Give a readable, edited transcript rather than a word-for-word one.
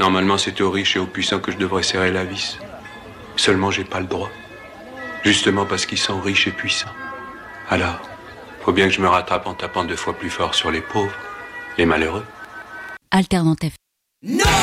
Normalement, c'est aux riches et aux puissants que je devrais serrer la vis. Seulement, j'ai pas le droit. Justement parce qu'ils sont riches et puissants. Alors, faut bien que je me rattrape en tapant 2 fois plus fort sur les pauvres, les malheureux. Alternative. Non!